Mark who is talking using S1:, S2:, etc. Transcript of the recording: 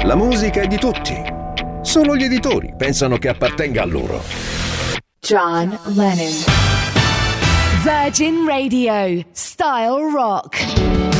S1: La musica è di tutti. Solo gli editori pensano che appartenga a loro.
S2: John Lennon. Virgin Radio. Style Rock.